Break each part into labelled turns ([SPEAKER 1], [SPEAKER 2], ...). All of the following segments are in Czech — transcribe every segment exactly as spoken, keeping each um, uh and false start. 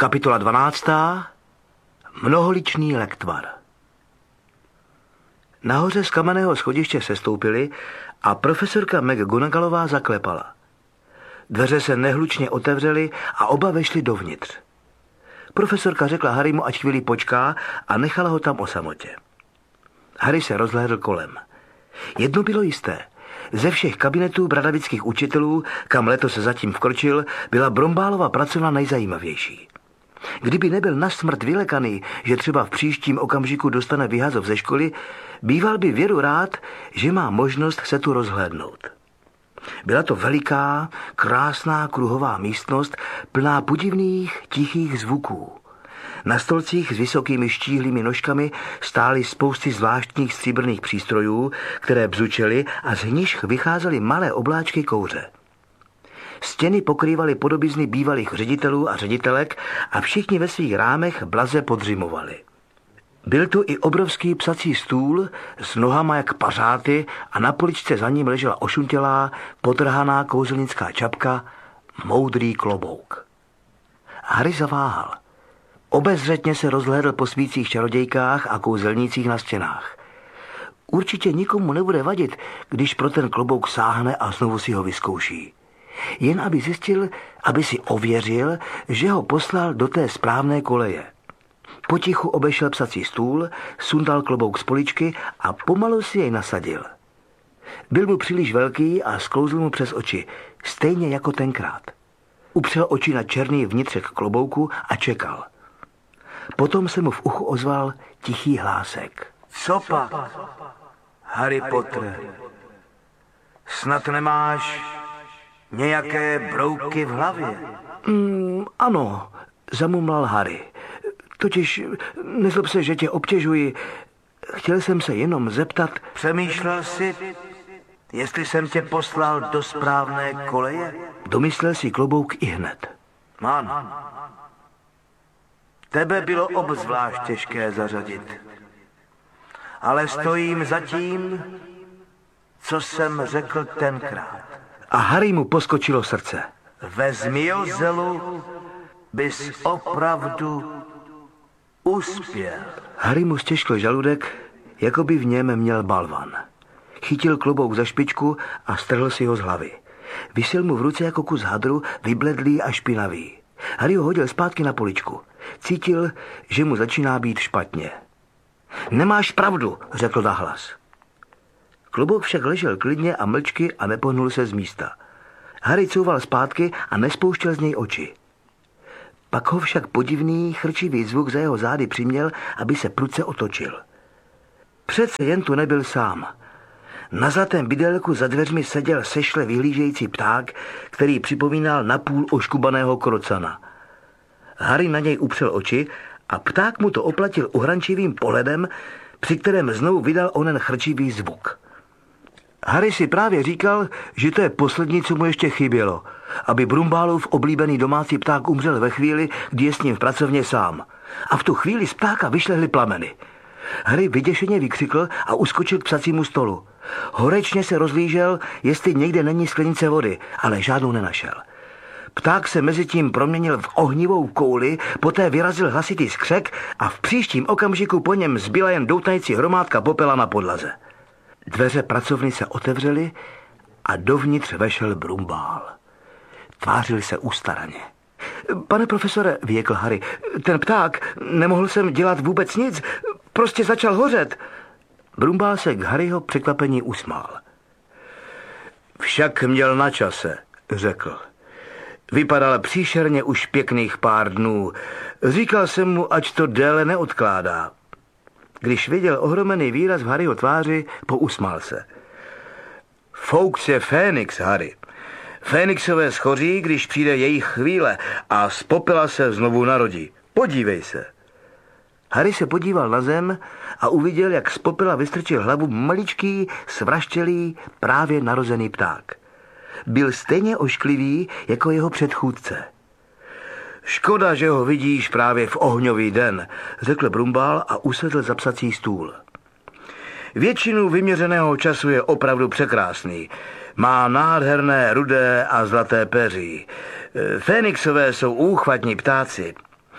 [SPEAKER 1] Kapitola dvanáctá. Mnoholičný lektvar. Nahoře z kamenného schodiště sestoupili a profesorka McGonagallová zaklepala. Dveře se nehlučně otevřely a oba vešli dovnitř. Profesorka řekla Harrymu, ať chvíli počká, a nechala ho tam o samotě. Harry se rozhlédl kolem. Jedno bylo jisté. Ze všech kabinetů bradavických učitelů, kam letos zatím vkročil, byla Brumbálova pracovna nejzajímavější. Kdyby nebyl nasmrt vylekaný, že třeba v příštím okamžiku dostane vyhazov ze školy, býval by věru rád, že má možnost se tu rozhlédnout. Byla to veliká, krásná kruhová místnost, plná podivných, tichých zvuků. Na stolcích s vysokými štíhlými nožkami stály spousty zvláštních stříbrných přístrojů, které bzučely a z nich vycházely malé obláčky kouře. Stěny pokrývaly podobizny bývalých ředitelů a ředitelek a všichni ve svých rámech blaze podřimovali. Byl tu i obrovský psací stůl s nohama jak pařáty a na poličce za ním ležela ošuntělá, potrhaná kouzelnická čapka, moudrý klobouk. Harry zaváhal. Obezřetně se rozhlédl po svících čarodějkách a kouzelnících na stěnách. Určitě nikomu nebude vadit, když pro ten klobouk sáhne a znovu si ho vyzkouší. Jen aby zjistil, aby si ověřil, že ho poslal do té správné koleje. Potichu obešel psací stůl, sundal klobouk z poličky a pomalu si jej nasadil. Byl mu příliš velký a sklouzl mu přes oči, stejně jako tenkrát. Upřel oči na černý vnitřek klobouku a čekal. Potom se mu v uchu ozval tichý hlásek.
[SPEAKER 2] Co pak, Harry Potter? Snad nemáš nějaké brouky v hlavě?
[SPEAKER 1] Mm, ano, zamumlal Harry. Totiž nezlob se, že tě obtěžuji. Chtěl jsem se jenom zeptat...
[SPEAKER 2] Přemýšlel jsi, jestli jsem tě poslal do správné koleje?
[SPEAKER 1] Domyslel si klobouk ihned.
[SPEAKER 2] Ano. Tebe bylo obzvlášť těžké zařadit. Ale stojím za tím, co jsem řekl tenkrát.
[SPEAKER 1] A Harry mu poskočilo srdce.
[SPEAKER 2] Ve Zmijozelu bys opravdu uspěl.
[SPEAKER 1] Harry mu stěžkl žaludek, jako by v něm měl balvan. Chytil klobouk za špičku a strhl si ho z hlavy. Visil mu v ruce jako kus hadru, vybledlý a špinavý. Harry ho hodil zpátky na poličku. Cítil, že mu začíná být špatně. Nemáš pravdu, řekl nahlas. Klobouk však ležel klidně a mlčky a nepohnul se z místa. Harry couval zpátky a nespouštěl z něj oči. Pak ho však podivný, chrčivý zvuk za jeho zády přiměl, aby se prudce otočil. Přece jen tu nebyl sám. Na zlatém bydélku za dveřmi seděl sešle vyhlížející pták, který připomínal napůl oškubaného krocana. Harry na něj upřel oči a pták mu to oplatil uhrančivým pohledem, při kterém znovu vydal onen chrčivý zvuk. Harry si právě říkal, že to je poslední, co mu ještě chybělo, aby Brumbálův oblíbený domácí pták umřel ve chvíli, kdy je s ním v pracovně sám. A v tu chvíli z ptáka vyšlehly plameny. Harry vyděšeně vykřikl a uskočil k psacímu stolu. Horečně se rozlížel, jestli někde není sklenice vody, ale žádnou nenašel. Pták se mezitím proměnil v ohnivou kouli, poté vyrazil hlasitý skřek a v příštím okamžiku po něm zbyla jen doutající hromádka popela na podlaze. Dveře pracovny se otevřely a dovnitř vešel Brumbál. Tvářil se ustaraně. Pane profesore, vyjekl Harry, ten pták, nemohl jsem dělat vůbec nic, prostě začal hořet. Brumbál se k Harryho překvapení usmál. Však měl na čase, řekl. Vypadal příšerně už pěkných pár dnů. Říkal jsem mu, ať to déle neodkládá. Když viděl ohromený výraz v Harryho tváři, pousmál se. Fouks je Fénix, Harry. Fénixové schoří, když přijde jejich chvíle a z popela se znovu narodí. Podívej se. Harry se podíval na zem a uviděl, jak z popela vystrčil hlavu maličký, svraštělý, právě narozený pták. Byl stejně ošklivý jako jeho předchůdce. Škoda, že ho vidíš právě v ohňový den, řekl Brumbál a usedl za psací stůl. Většinu vyměřeného času je opravdu překrásný. Má nádherné rudé a zlaté peří. Fénixové jsou úchvatní ptáci.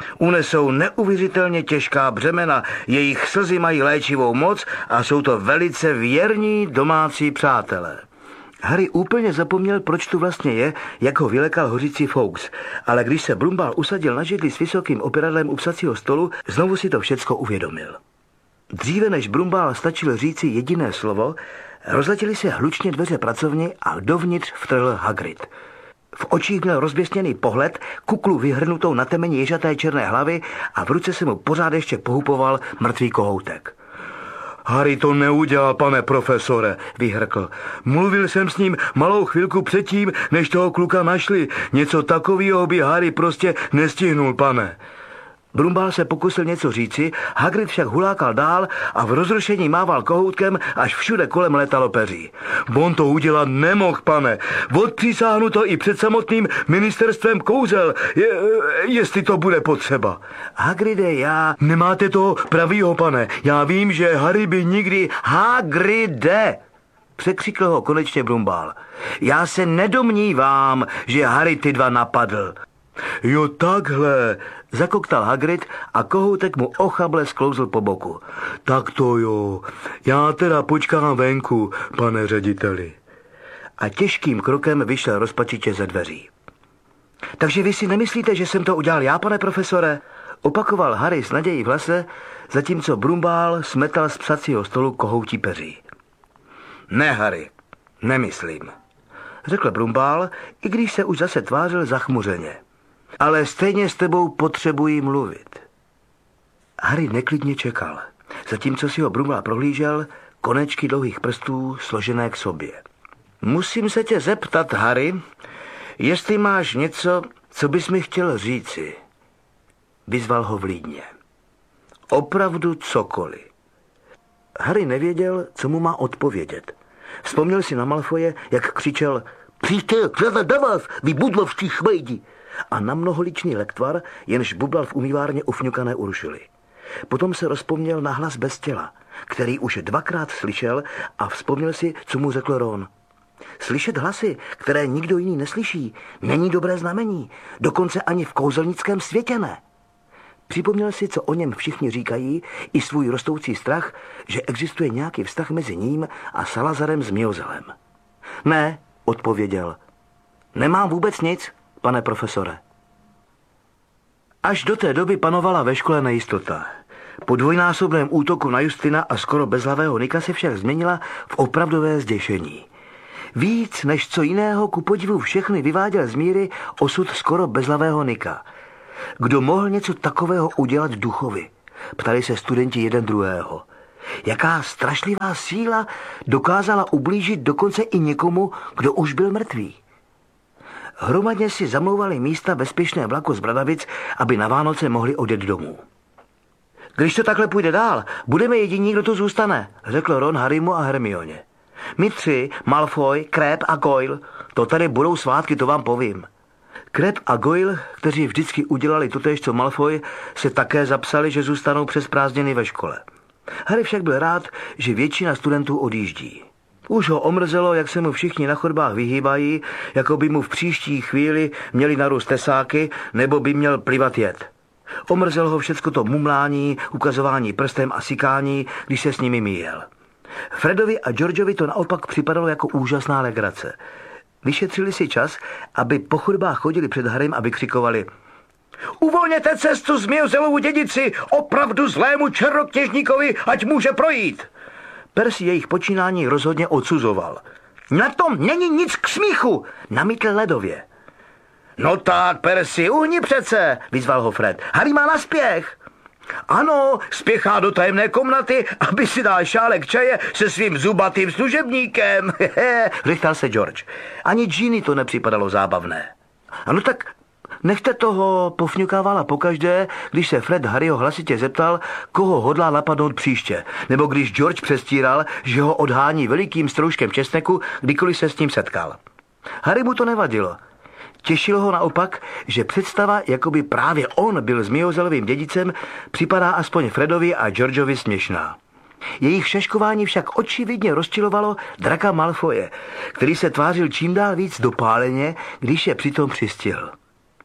[SPEAKER 1] Unesou neuvěřitelně těžká břemena, jejich slzy mají léčivou moc a jsou to velice věrní domácí přátelé. Harry úplně zapomněl, proč tu vlastně je, jak ho vylekal hořící Fawkes, ale když se Brumbál usadil na židli s vysokým opěradlem u psacího stolu, znovu si to všecko uvědomil. Dříve než Brumbál stačil říci jediné slovo, rozletěly se hlučně dveře pracovny a dovnitř vtrhl Hagrid. V očích měl rozběsněný pohled, kuklu vyhrnutou na temeni ježaté černé hlavy a v ruce se mu pořád ještě pohupoval mrtvý kohoutek. Harry to neudělal, pane profesore, vyhrkl. Mluvil jsem s ním malou chvilku předtím, než toho kluka našli. Něco takového by Harry prostě nestihnul, pane. Brumbál se pokusil něco říci, Hagrid však hulákal dál a v rozrušení mával kohoutkem, až všude kolem letalo peří. On to udělat nemohl, pane. Odpřísáhnu to i před samotným ministerstvem kouzel, je, jestli to bude potřeba. Hagride, já... Nemáte toho pravýho, pane. Já vím, že Harry by nikdy... Hagride! Překřikl ho konečně Brumbál. Já se nedomnívám, že Harry ty dva napadl. Jo, takhle, zakoktal Hagrid a kohoutek mu ochable sklouzl po boku. Tak to jo, já teda počkám venku, pane řediteli. A těžkým krokem vyšel rozpačitě ze dveří. Takže vy si nemyslíte, že jsem to udělal já, pane profesore? Opakoval Harry s nadějí v hlase, zatímco Brumbál smetal z psacího stolu kohoutí peří. Ne, Harry, nemyslím, řekl Brumbál, i když se už zase tvářil zachmuřeně. Ale stejně s tebou potřebuji mluvit. Harry neklidně čekal, zatímco si ho Brumbál prohlížel, konečky dlouhých prstů složené k sobě. Musím se tě zeptat, Harry, jestli máš něco, co bys mi chtěl říci. Vyzval ho vlídně. Opravdu cokoliv. Harry nevěděl, co mu má odpovědět. Vzpomněl si na Malfoje, jak křičel Přijďte, řada do vás, vy budlovští šmejdi! A na mnoholičný lektvar, jenž bublal v umývárně ufňukané Uršuly. Potom se rozpomněl na hlas bez těla, který už dvakrát slyšel a vzpomněl si, co mu řekl Ron. Slyšet hlasy, které nikdo jiný neslyší, není dobré znamení, dokonce ani v kouzelnickém světě ne. Připomněl si, co o něm všichni říkají, i svůj rostoucí strach, že existuje nějaký vztah mezi ním a Salazarem Zmiozelem. Ne, odpověděl. Nemám vůbec nic, pane profesore. Až do té doby panovala ve škole nejistota. Po dvojnásobném útoku na Justina a skoro bezhlavého Nika se však změnila v opravdové zděšení. Víc než co jiného ku podivu všechny vyváděl z míry osud skoro bezhlavého Nika. Kdo mohl něco takového udělat duchovi? Ptali se studenti jeden druhého. Jaká strašlivá síla dokázala ublížit dokonce i někomu, kdo už byl mrtvý? Hromadně si zamlouvali místa ve spěšném vlaku z Bradavic, aby na Vánoce mohli odjet domů. Když to takhle půjde dál, budeme jediní, kdo tu zůstane, řekl Ron Harrymu a Hermioně. My tři, Malfoy, Crabbe a Goyle, to tady budou svátky, to vám povím. Crabbe a Goyle, kteří vždycky udělali totéž co Malfoy, se také zapsali, že zůstanou přes prázdniny ve škole. Harry však byl rád, že většina studentů odjíždí. Už ho omrzelo, jak se mu všichni na chodbách vyhýbají, jako by mu v příští chvíli měli narůst tesáky, nebo by měl plivat jed. Omrzelo ho všecko to mumlání, ukazování prstem a sykání, když se s nimi míjel. Fredovi a Georgeovi to naopak připadalo jako úžasná legrace. Vyšetřili si čas, aby po chodbách chodili před Harrym a vykřikovali Uvolněte cestu Zmiozelovu dědici, opravdu zlému černokněžníkovi, ať může projít. Percy jejich počínání rozhodně odsuzoval. Na tom není nic k smíchu, namítl ledově. No tak, Percy, uhni přece, vyzval ho Fred. Harry má naspěch. Ano, spěchá do tajemné komnaty, aby si dal šálek čaje se svým zubatým služebníkem, řechtal se George. Ani Ginny to nepřipadalo zábavné. Ano tak nechte toho, pofňukávala pokaždé, když se Fred Harryho hlasitě zeptal, koho hodlá napadnout příště, nebo když George přestíral, že ho odhání velikým stroužkem česneku, kdykoliv se s ním setkal. Harry mu to nevadilo. Těšilo ho naopak, že představa, jako by právě on byl Zmiozelovým dědicem, připadá aspoň Fredovi a Georgeovi směšná. Jejich šaškování však očividně rozčilovalo Draka Malfoye, který se tvářil čím dál víc dopáleně, když je přitom přistihl.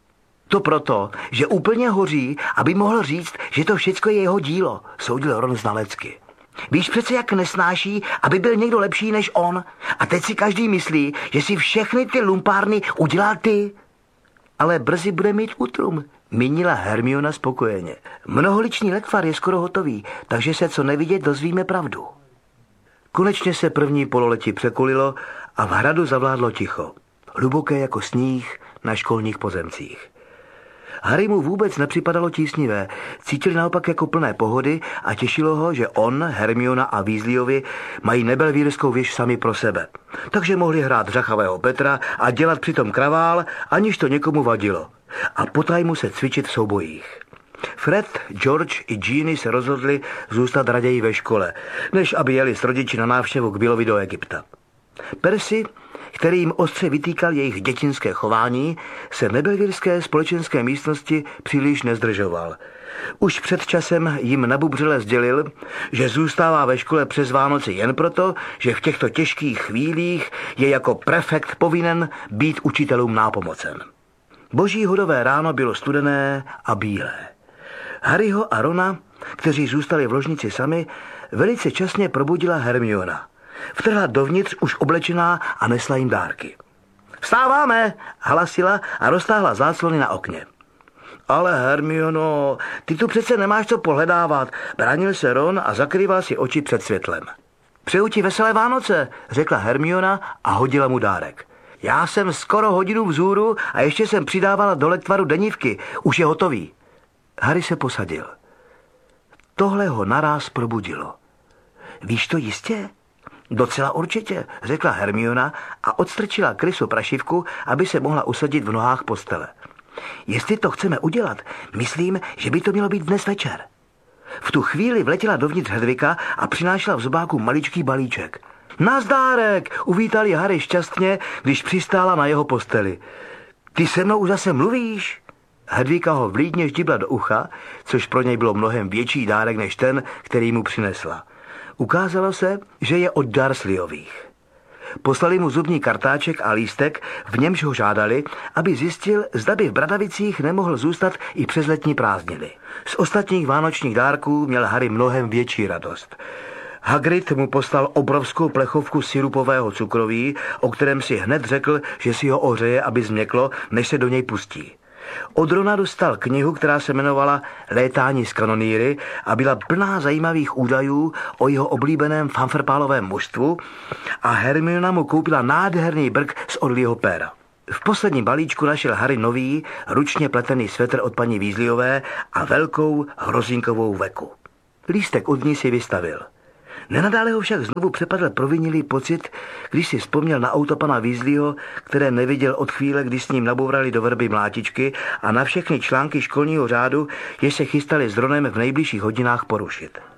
[SPEAKER 1] To proto, že úplně hoří, aby mohl říct, že to všecko je jeho dílo, soudil Ron znalecky. Víš přece, jak nesnáší, aby byl někdo lepší než on. A teď si každý myslí, že si všechny ty lumpárny udělal ty. Ale brzy bude mít útrum, mínila Hermiona spokojeně. Mnoholičný lektvar je skoro hotový, takže se co nevidět dozvíme pravdu. Konečně se první pololetí překulilo a v hradu zavládlo ticho. Hluboké jako sníh na školních pozemcích. Harry mu vůbec nepřipadalo tísnivé, cítil naopak jako plné pohody a těšilo ho, že on, Hermiona a Weasleyovi mají nebelvírskou věž sami pro sebe. Takže mohli hrát řachavého Petra a dělat přitom kravál, aniž to někomu vadilo. A potajmu se cvičit v soubojích. Fred, George i Ginny se rozhodli zůstat raději ve škole, než aby jeli s rodiči na návštěvu k Billovi do Egypta. Percy, který jim ostře vytýkal jejich dětinské chování, se v nebelvírské společenské místnosti příliš nezdržoval. Už před časem jim nabubřele sdělil, že zůstává ve škole přes Vánoce jen proto, že v těchto těžkých chvílích je jako prefekt povinen být učitelům nápomocen. Boží hodové ráno bylo studené a bílé. Harryho a Rona, kteří zůstali v ložnici sami, velice časně probudila Hermiona. Vtrhla dovnitř už oblečená a nesla jim dárky. Vstáváme, hlasila a roztáhla záclony na okně. Ale Hermiono, ty tu přece nemáš co pohledávat, bránil se Ron a zakrýval si oči před světlem. Přeju ti veselé Vánoce, řekla Hermiona a hodila mu dárek. Já jsem skoro hodinu vzhůru a ještě jsem přidávala do lektvaru denívky, už je hotový. Harry se posadil. Tohle ho naráz probudilo. Víš to jistě? Docela určitě, řekla Hermiona a odstrčila Krysu prašivku, aby se mohla usadit v nohách postele. Jestli to chceme udělat, myslím, že by to mělo být dnes večer. V tu chvíli vletěla dovnitř Hedvika a přinášela v zobáku maličký balíček. Nazdárek, uvítal ji Harry šťastně, když přistála na jeho posteli. Ty se mnou už zase mluvíš? Hedvika ho vlídně ždibla do ucha, což pro něj bylo mnohem větší dárek než ten, který mu přinesla. Ukázalo se, že je od Dursleyových. Poslali mu zubní kartáček a lístek, v němž ho žádali, aby zjistil, zda by v Bradavicích nemohl zůstat i přes letní prázdniny. Z ostatních vánočních dárků měl Harry mnohem větší radost. Hagrid mu poslal obrovskou plechovku sirupového cukroví, o kterém si hned řekl, že si ho ohřeje, aby změklo, než se do něj pustí. Od Rona dostal knihu, která se jmenovala Létání s kanonýry a byla plná zajímavých údajů o jeho oblíbeném fanfrpálovém mužstvu a Hermiona mu koupila nádherný brk z orlího péra. V posledním balíčku našel Harry nový, ručně pletený svetr od paní Weasleyové a velkou hrozínkovou veku. Lístek od ní si vystavil. Nenadále ho však znovu přepadl provinilý pocit, když si vzpomněl na auto pana Weasleyho, které neviděl od chvíle, když s ním nabourali do verby mlátičky a na všechny články školního řádu, jež se chystali s Ronem v nejbližších hodinách porušit.